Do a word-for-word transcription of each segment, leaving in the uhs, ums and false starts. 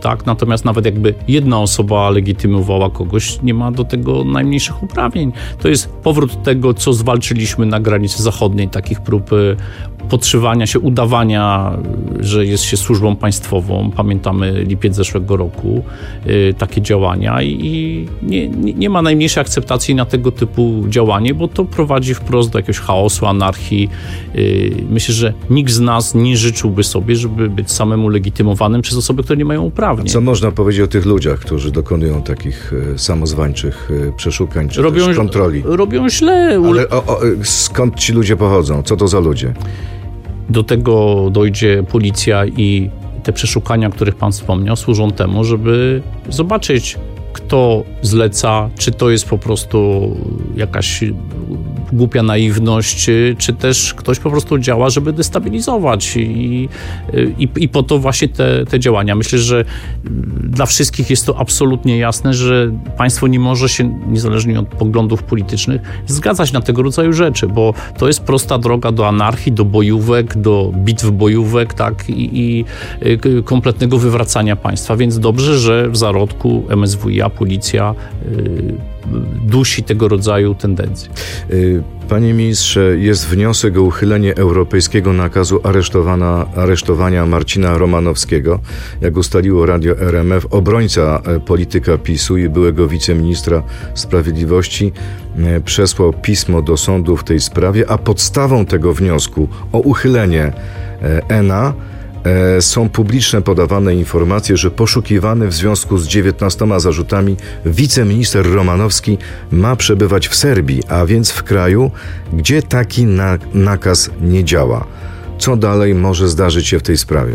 tak? Natomiast nawet jakby jedna osoba legitymowała kogoś, nie ma do tego najmniejszych uprawnień. To jest powrót tego, co zwalczyliśmy na granicy zachodniej, takich prób podszywania się, udawania, że jest się służbą państwową. Pamiętamy lipiec zeszłego roku, y, takie działania i nie, nie, nie ma najmniejszej akceptacji na tego typu działanie, bo to prowadzi wprost do jakiegoś chaosu, anarchii. Y, myślę, że nikt z nas nie życzyłby sobie, żeby być samemu legitymowanym przez osoby, które nie mają uprawnień. Co można powiedzieć o tych ludziach, którzy dokonują takich y, samozwańczych y, przeszukań czy robią, też kontroli? Robią źle. Ale o, o, skąd ci ludzie pochodzą? Co to za ludzie? Do tego dojdzie policja i te przeszukania, o których pan wspomniał, służą temu, żeby zobaczyć, kto zleca, czy to jest po prostu jakaś głupia naiwność, czy też ktoś po prostu działa, żeby destabilizować i, i, i po to właśnie te, te działania. Myślę, że dla wszystkich jest to absolutnie jasne, że państwo nie może się, niezależnie od poglądów politycznych, zgadzać na tego rodzaju rzeczy, bo to jest prosta droga do anarchii, do bojówek, do bitw bojówek, tak, i, i kompletnego wywracania państwa. Więc dobrze, że w zarodku M S W i A, policja yy, dusi tego rodzaju tendencje. Panie ministrze, jest wniosek o uchylenie europejskiego nakazu aresztowana, aresztowania Marcina Romanowskiego. Jak ustaliło Radio R M F, obrońca polityka PiSu i byłego wiceministra sprawiedliwości przesłał pismo do sądu w tej sprawie, a podstawą tego wniosku o uchylenie N A są publiczne podawane informacje, że poszukiwany w związku z dziewiętnastoma zarzutami wiceminister Romanowski ma przebywać w Serbii, a więc w kraju, gdzie taki na- nakaz nie działa. Co dalej może zdarzyć się w tej sprawie?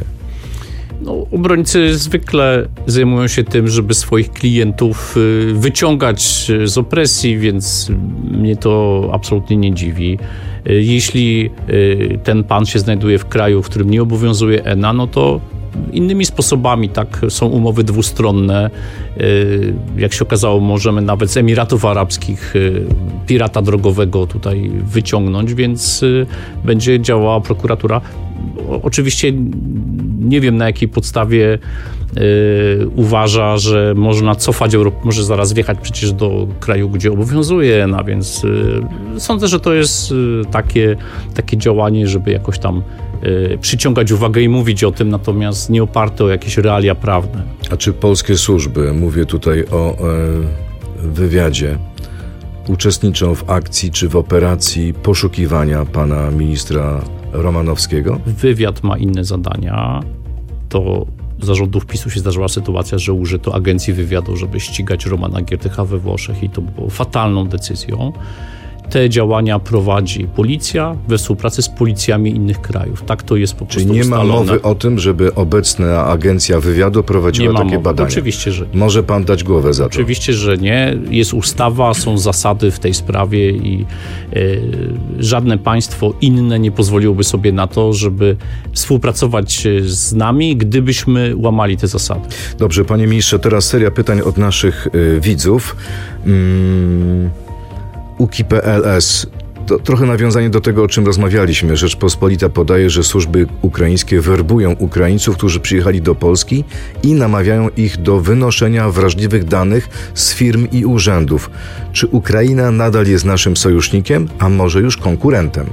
No, obrońcy zwykle zajmują się tym, żeby swoich klientów wyciągać z opresji, więc mnie to absolutnie nie dziwi. Jeśli ten pan się znajduje w kraju, w którym nie obowiązuje N A, no to innymi sposobami, tak, są umowy dwustronne. Jak się okazało, możemy nawet z Emiratów Arabskich pirata drogowego tutaj wyciągnąć, więc będzie działała prokuratura. Oczywiście nie wiem, na jakiej podstawie yy, uważa, że można cofać Europę, może zaraz wjechać przecież do kraju, gdzie obowiązuje N A, więc yy, sądzę, że to jest yy, takie, takie działanie, żeby jakoś tam yy, przyciągać uwagę i mówić o tym, natomiast nie oparte o jakieś realia prawne. A czy polskie służby, mówię tutaj o e, wywiadzie, uczestniczą w akcji czy w operacji poszukiwania pana ministra Romanowskiego? Wywiad ma inne zadania. To za rządów PiSu się zdarzyła sytuacja, że użyto agencji wywiadu, żeby ścigać Romana Giertycha we Włoszech i to było fatalną decyzją. Te działania prowadzi policja we współpracy z policjami innych krajów. Tak to jest po prostu Czyli nie ustalone. ma mowy o tym, żeby obecna agencja wywiadu prowadziła nie ma takie mowy. badania? Oczywiście, że nie. Może pan dać głowę za to? Oczywiście, że nie. Jest ustawa, są zasady w tej sprawie i e, żadne państwo inne nie pozwoliłoby sobie na to, żeby współpracować z nami, gdybyśmy łamali te zasady. Dobrze, panie ministrze, teraz seria pytań od naszych y, widzów. Mm. UKI kropka P L S. To trochę nawiązanie do tego, o czym rozmawialiśmy. Rzeczpospolita podaje, że służby ukraińskie werbują Ukraińców, którzy przyjechali do Polski i namawiają ich do wynoszenia wrażliwych danych z firm i urzędów. Czy Ukraina nadal jest naszym sojusznikiem, a może już konkurentem?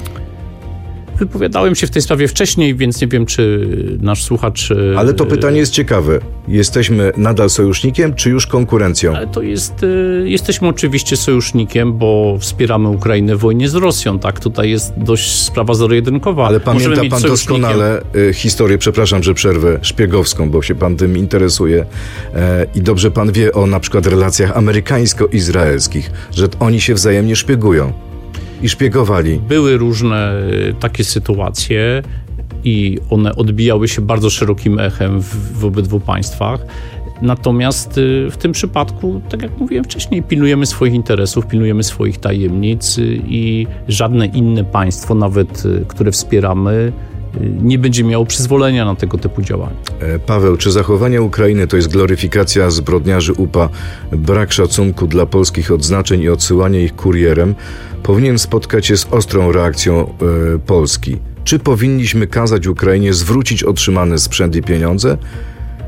Wypowiadałem się w tej sprawie wcześniej, więc nie wiem, czy nasz słuchacz... Ale to pytanie jest ciekawe. Jesteśmy nadal sojusznikiem, czy już konkurencją? Ale to jest... Jesteśmy oczywiście sojusznikiem, bo wspieramy Ukrainę w wojnie z Rosją, tak? Tutaj jest dość sprawa zero-jedynkowa. Ale pamięta pan doskonale historię, przepraszam, że przerwę, szpiegowską, bo się pan tym interesuje e, i dobrze pan wie o na przykład relacjach amerykańsko-izraelskich, że oni się wzajemnie szpiegują. I szpiegowali. Były różne takie sytuacje i one odbijały się bardzo szerokim echem w, w obydwu państwach. Natomiast w tym przypadku, tak jak mówiłem wcześniej, pilnujemy swoich interesów, pilnujemy swoich tajemnic i żadne inne państwo, nawet które wspieramy, nie będzie miało przyzwolenia na tego typu działania. Paweł, czy zachowanie Ukrainy to jest gloryfikacja zbrodniarzy U P A, brak szacunku dla polskich odznaczeń i odsyłanie ich kurierem powinien spotkać się z ostrą reakcją e, Polski? Czy powinniśmy kazać Ukrainie zwrócić otrzymany sprzęt i pieniądze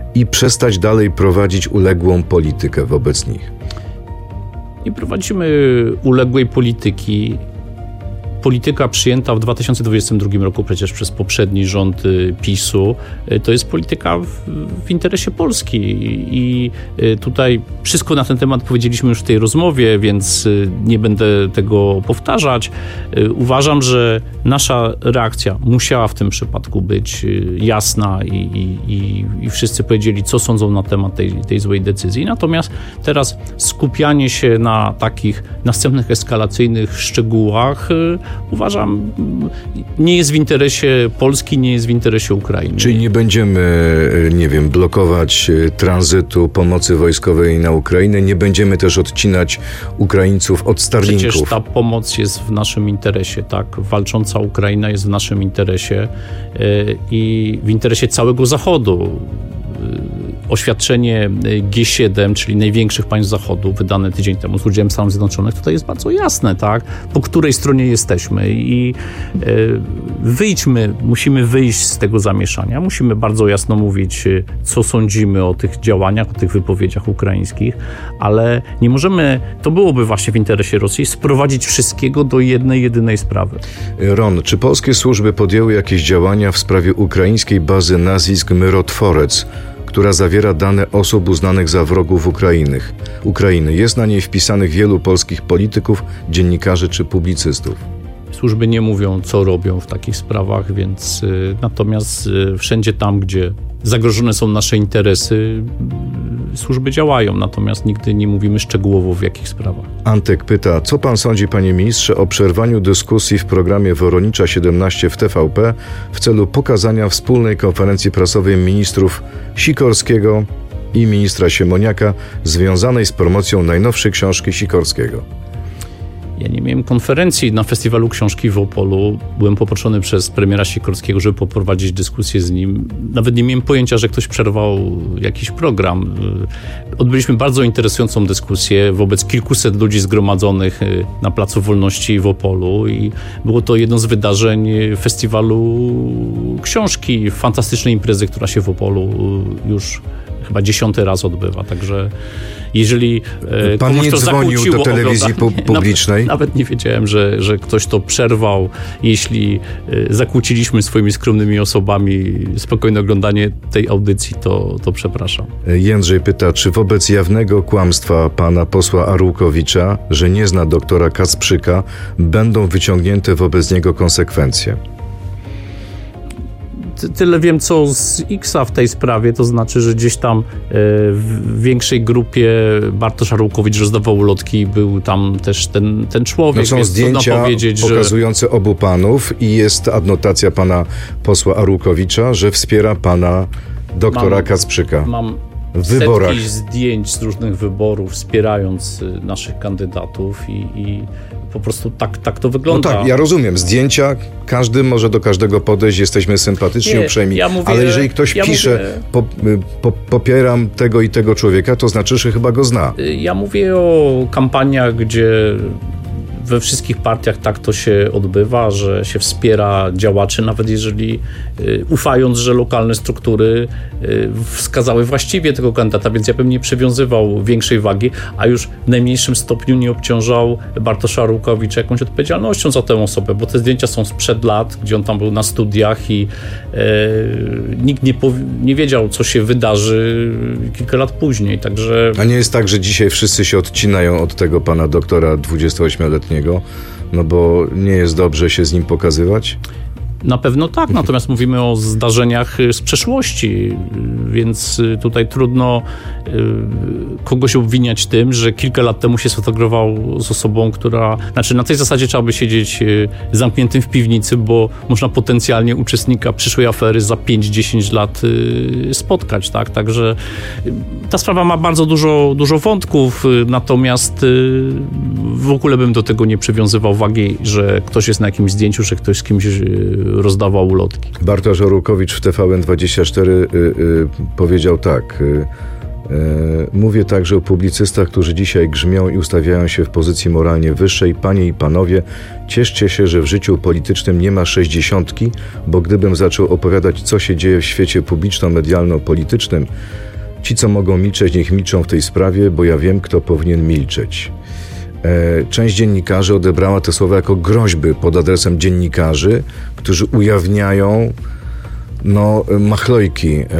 i przestać dalej prowadzić uległą politykę wobec nich? Nie prowadzimy uległej polityki. Polityka przyjęta w dwa tysiące dwudziestym drugim roku przecież przez poprzedni rząd PiSu, to jest polityka w, w interesie Polski i tutaj wszystko na ten temat powiedzieliśmy już w tej rozmowie, więc nie będę tego powtarzać. Uważam, że nasza reakcja musiała w tym przypadku być jasna i, i, i wszyscy powiedzieli, co sądzą na temat tej, tej złej decyzji. Natomiast teraz skupianie się na takich następnych eskalacyjnych szczegółach uważam, nie jest w interesie Polski, nie jest w interesie Ukrainy. Czyli nie będziemy, nie wiem, blokować tranzytu pomocy wojskowej na Ukrainę, nie będziemy też odcinać Ukraińców od Starlinków. Przecież ta pomoc jest w naszym interesie, tak? Walcząca Ukraina jest w naszym interesie i w interesie całego Zachodu. Oświadczenie G siedem, czyli największych państw Zachodu, wydane tydzień temu z udziałem Stanów Zjednoczonych, tutaj jest bardzo jasne, tak? Po której stronie jesteśmy i e, wyjdźmy, musimy wyjść z tego zamieszania, musimy bardzo jasno mówić, co sądzimy o tych działaniach, o tych wypowiedziach ukraińskich, ale nie możemy, to byłoby właśnie w interesie Rosji, sprowadzić wszystkiego do jednej, jedynej sprawy. Ron, czy polskie służby podjęły jakieś działania w sprawie ukraińskiej bazy nazwisk Myrotworec, która zawiera dane osób uznanych za wrogów Ukrainy. Ukrainy. Jest na niej wpisanych wielu polskich polityków, dziennikarzy czy publicystów. Służby nie mówią, co robią w takich sprawach, więc y, natomiast y, wszędzie tam, gdzie zagrożone są nasze interesy, y, służby działają, natomiast nigdy nie mówimy szczegółowo w jakich sprawach. Antek pyta, co pan sądzi, panie ministrze, o przerwaniu dyskusji w programie Woronicza siedemnaście w T V P w celu pokazania wspólnej konferencji prasowej ministrów Sikorskiego i ministra Siemoniaka związanej z promocją najnowszej książki Sikorskiego? Ja nie miałem konferencji na Festiwalu Książki w Opolu. Byłem poproszony przez premiera Sikorskiego, żeby poprowadzić dyskusję z nim. Nawet nie miałem pojęcia, że ktoś przerwał jakiś program. Odbyliśmy bardzo interesującą dyskusję wobec kilkuset ludzi zgromadzonych na Placu Wolności w Opolu i było to jedno z wydarzeń Festiwalu Książki, fantastycznej imprezy, która się w Opolu już chyba dziesiąty raz odbywa, także jeżeli e, pan nie to dzwonił do telewizji oglądanie, publicznej? Nawet, nawet nie wiedziałem, że, że ktoś to przerwał. Jeśli e, zakłóciliśmy swoimi skromnymi osobami spokojne oglądanie tej audycji, to, to przepraszam. Jędrzej pyta, czy wobec jawnego kłamstwa pana posła Arłukowicza, że nie zna doktora Kacprzyka, będą wyciągnięte wobec niego konsekwencje? Tyle wiem, co z X-a w tej sprawie, to znaczy, że gdzieś tam w większej grupie Bartosz Arłukowicz rozdawał ulotki, był tam też ten, ten człowiek. No są zdjęcia pokazujące że... obu panów i jest adnotacja pana posła Arłukowicza, że wspiera pana doktora mam, Kacprzyka. Mam w wyborach. Setki zdjęć z różnych wyborów, wspierając naszych kandydatów i, i po prostu tak, tak to wygląda. No tak, ja rozumiem. Zdjęcia, każdy może do każdego podejść, jesteśmy sympatyczni, Nie, uprzejmi, ja mówię, ale jeżeli ktoś ja pisze, mówię, po, po, popieram tego i tego człowieka, to znaczy, że chyba go zna. Ja mówię o kampaniach, gdzie we wszystkich partiach tak to się odbywa, że się wspiera działaczy, nawet jeżeli y, ufając, że lokalne struktury y, wskazały właściwie tego kandydata, więc ja bym nie przywiązywał większej wagi, a już w najmniejszym stopniu nie obciążał Bartosza Arłukowicza jakąś odpowiedzialnością za tę osobę, bo te zdjęcia są sprzed lat, gdzie on tam był na studiach i y, nikt nie, nie wiedział, co się wydarzy kilka lat później, także... A nie jest tak, że dzisiaj wszyscy się odcinają od tego pana doktora dwudziestoośmioletniego, no bo nie jest dobrze się z nim pokazywać? Na pewno tak, natomiast mówimy o zdarzeniach z przeszłości, więc tutaj trudno kogoś obwiniać tym, że kilka lat temu się sfotografował z osobą, która... Znaczy na tej zasadzie trzeba by siedzieć zamkniętym w piwnicy, bo można potencjalnie uczestnika przyszłej afery za pięć dziesięć lat spotkać, tak? Także ta sprawa ma bardzo dużo, dużo wątków, natomiast w ogóle bym do tego nie przywiązywał wagi, że ktoś jest na jakimś zdjęciu, że ktoś z kimś rozdawał ulotki. Bartosz Arłukowicz w T V N dwadzieścia cztery y, y, powiedział tak. Y, Mówię także o publicystach, którzy dzisiaj grzmią i ustawiają się w pozycji moralnie wyższej. Panie i panowie, cieszcie się, że w życiu politycznym nie ma sześćdziesiątki, bo gdybym zaczął opowiadać, co się dzieje w świecie publiczno-medialno-politycznym, ci, co mogą milczeć, niech milczą w tej sprawie, bo ja wiem, kto powinien milczeć. Część dziennikarzy odebrała te słowa jako groźby pod adresem dziennikarzy, którzy ujawniają no, machlojki e,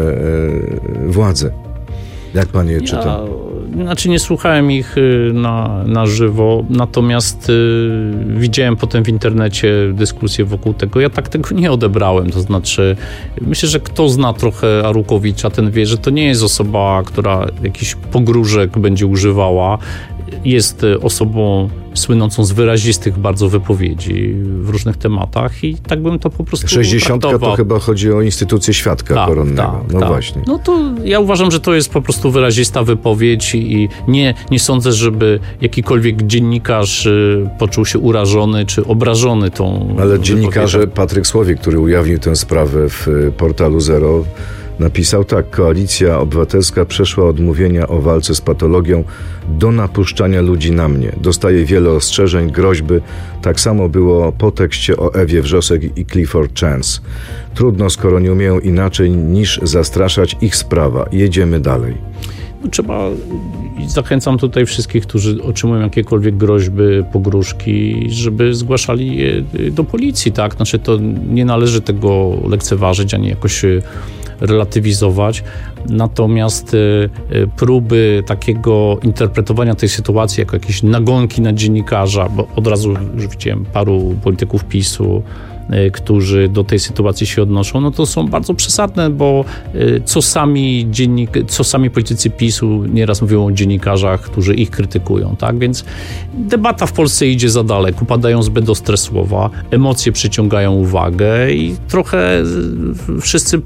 e, władzy. Jak pan je czyta? Ja, znaczy nie słuchałem ich na, na żywo, natomiast y, widziałem potem w internecie dyskusję wokół tego. Ja tak tego nie odebrałem, to znaczy myślę, że kto zna trochę Arłukowicza, ten wie, że to nie jest osoba, która jakichś pogróżek będzie używała. Jest osobą słynącą z wyrazistych bardzo wypowiedzi w różnych tematach i tak bym to po prostu sześćdziesiątka traktował. To chyba chodzi o instytucję świadka tak, koronnego. Tak, no tak. właśnie. No to ja uważam, że to jest po prostu wyrazista wypowiedź i nie, nie sądzę, żeby jakikolwiek dziennikarz poczuł się urażony czy obrażony tą Ale dziennikarze, Patryk Słowik, który ujawnił tę sprawę w portalu Zero, napisał tak: Koalicja Obywatelska przeszła od mówienia o walce z patologią do napuszczania ludzi na mnie. Dostaje wiele ostrzeżeń, groźby. Tak samo było po tekście o Ewie Wrzosek i Clifford Chance. Trudno, skoro nie umieją inaczej niż zastraszać, ich sprawa. Jedziemy dalej. No, trzeba, zachęcam tutaj wszystkich, którzy otrzymują jakiekolwiek groźby, pogróżki, żeby zgłaszali je do policji, tak? Znaczy to nie należy tego lekceważyć, ani jakoś relatywizować. Natomiast y, y, próby takiego interpretowania tej sytuacji jako jakieś nagonki na dziennikarza, bo od razu już widziałem paru polityków PiSu, y, którzy do tej sytuacji się odnoszą, no to są bardzo przesadne, bo y, co sami dziennik, co sami politycy PiSu nieraz mówią o dziennikarzach, którzy ich krytykują, tak? Więc debata w Polsce idzie za daleko, upadają zbyt ostre słowa, emocje przyciągają uwagę i trochę y, wszyscy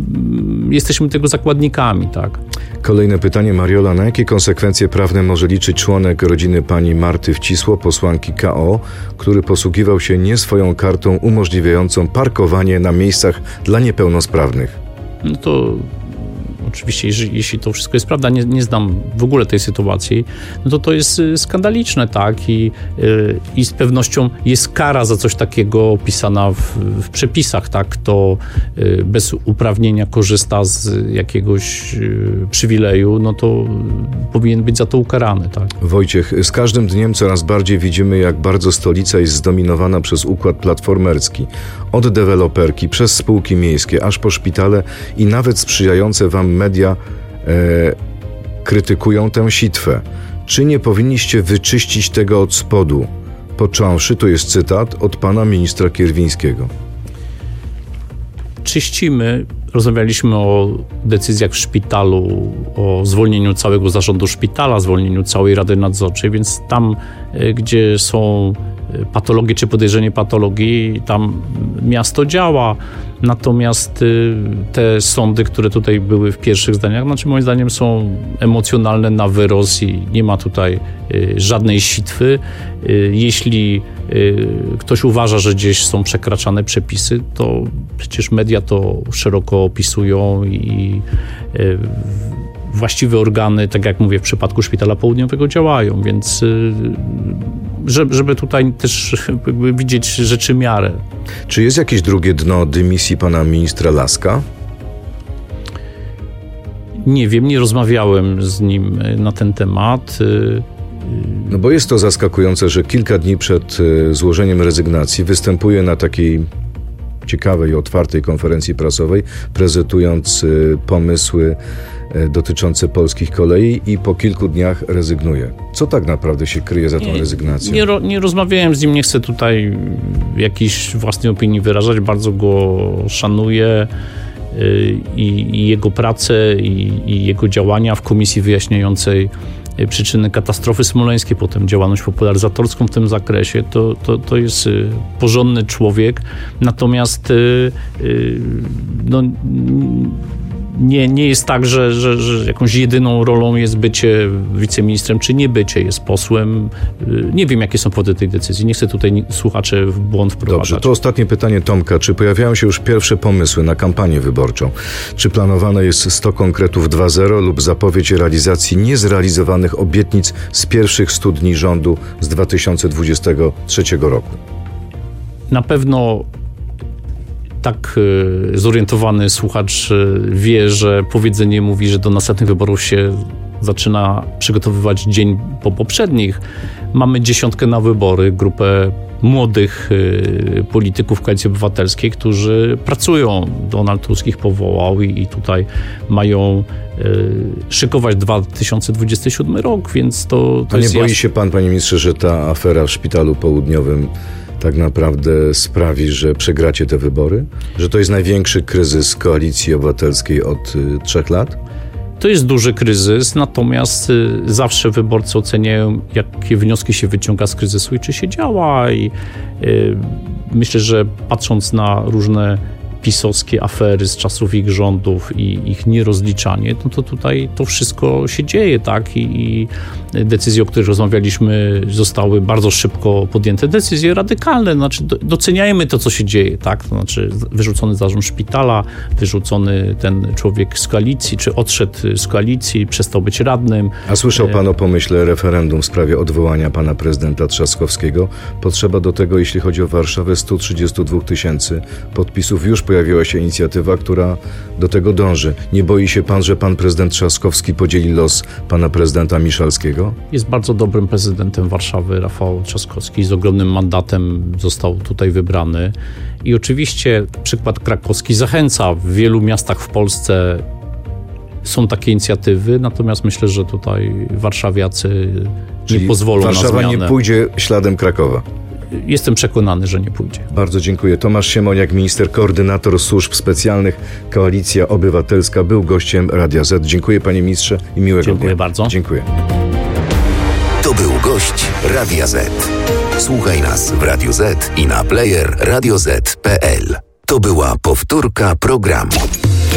jesteśmy tego zakładnikami, tak? Kolejne pytanie, Mariola. Na jakie konsekwencje prawne może liczyć członek rodziny pani Marty Wcisło, posłanki K O, który posługiwał się nie swoją kartą umożliwiającą parkowanie na miejscach dla niepełnosprawnych? No to oczywiście, jeśli, jeśli to wszystko jest prawda, nie, nie znam w ogóle tej sytuacji, no to to jest skandaliczne, tak? I, yy, i z pewnością jest kara za coś takiego opisana w, w przepisach, tak? Kto yy, bez uprawnienia korzysta z jakiegoś yy, przywileju, no to powinien być za to ukarany, tak? Wojciech, z każdym dniem coraz bardziej widzimy, jak bardzo stolica jest zdominowana przez układ platformerski. Od deweloperki, przez spółki miejskie, aż po szpitale i nawet sprzyjające wam media e, krytykują tę sitwę. Czy nie powinniście wyczyścić tego od spodu? Począwszy, to jest cytat od pana ministra Kierwińskiego. Czyścimy. Rozmawialiśmy o decyzjach w szpitalu, o zwolnieniu całego zarządu szpitala, zwolnieniu całej Rady Nadzorczej, więc tam, gdzie są patologie czy podejrzenie patologii, tam miasto działa. Natomiast te sądy, które tutaj były w pierwszych zdaniach, znaczy moim zdaniem są emocjonalne na wyrost i nie ma tutaj żadnej sitwy. Jeśli ktoś uważa, że gdzieś są przekraczane przepisy, to przecież media to szeroko opisują i właściwe organy, tak jak mówię, w przypadku Szpitala Południowego działają, więc żeby tutaj też widzieć rzeczy miarę. Czy jest jakieś drugie dno dymisji pana ministra Laska? Nie wiem, nie rozmawiałem z nim na ten temat. No bo jest to zaskakujące, że kilka dni przed złożeniem rezygnacji występuje na takiej ciekawej i otwartej konferencji prasowej, prezentując pomysły dotyczące polskich kolei i po kilku dniach rezygnuje. Co tak naprawdę się kryje za tą nie, rezygnacją? Nie, nie rozmawiałem z nim, nie chcę tutaj jakiejś własnej opinii wyrażać, bardzo go szanuję i, i jego pracę i, i jego działania w komisji wyjaśniającej przyczyny katastrofy smoleńskiej, potem działalność popularyzatorską w tym zakresie, to, to, to jest porządny człowiek, natomiast no, nie, nie jest tak, że, że, że jakąś jedyną rolą jest bycie wiceministrem, czy nie bycie, jest posłem. Nie wiem, jakie są powody tej decyzji. Nie chcę tutaj słuchaczy w błąd wprowadzać. Dobrze, to ostatnie pytanie Tomka. Czy pojawiają się już pierwsze pomysły na kampanię wyborczą? Czy planowane jest sto konkretów dwa zero lub zapowiedź realizacji niezrealizowanych obietnic z pierwszych stu dni rządu z dwa tysiące dwudziestego trzeciego roku? Na pewno tak y, zorientowany słuchacz y, wie, że powiedzenie mówi, że do następnych wyborów się zaczyna przygotowywać dzień po poprzednich. Mamy dziesiątkę na wybory, grupę młodych y, polityków Koalicji Obywatelskiej, którzy pracują. Donald Tusk ich powołał i, i tutaj mają y, szykować dwa tysiące dwudziesty siódmy rok, więc to, to A nie jest boi jasne. się pan, panie ministrze, że ta afera w Szpitalu Południowym tak naprawdę sprawi, że przegracie te wybory? Że to jest największy kryzys Koalicji Obywatelskiej od y, trzech lat? To jest duży kryzys, natomiast y, zawsze wyborcy oceniają, jakie wnioski się wyciąga z kryzysu i czy się działa. I y, myślę, że patrząc na różne pisowskie afery z czasów ich rządów i ich nierozliczanie, no to tutaj to wszystko się dzieje, tak? I, i decyzje, o których rozmawialiśmy, zostały bardzo szybko podjęte. Decyzje radykalne, znaczy doceniajmy to, co się dzieje, tak? To znaczy wyrzucony zarząd szpitala, wyrzucony ten człowiek z koalicji, czy odszedł z koalicji, przestał być radnym. A słyszał pan o pomyśle referendum w sprawie odwołania pana prezydenta Trzaskowskiego? Potrzeba do tego, jeśli chodzi o Warszawę, sto trzydzieści dwa tysięcy podpisów. Już pojawiła się inicjatywa, która do tego dąży. Nie boi się pan, że pan prezydent Trzaskowski podzieli los pana prezydenta Miszalskiego? Jest bardzo dobrym prezydentem Warszawy, Rafał Trzaskowski, z ogromnym mandatem został tutaj wybrany. I oczywiście przykład krakowski zachęca. W wielu miastach w Polsce są takie inicjatywy, natomiast myślę, że tutaj warszawiacy Czyli nie pozwolą Warszawa na zmianę. nie pójdzie śladem Krakowa. Jestem przekonany, że nie pójdzie. Bardzo dziękuję. Tomasz Siemoniak, minister, koordynator służb specjalnych, Koalicja Obywatelska, był gościem Radia Z. Dziękuję, panie ministrze, i miłego dnia. Dziękuję bardzo. Dziękuję. To był gość Radia Z. Słuchaj nas w Radio Z i na player radio zet kropka pe el. To była powtórka programu.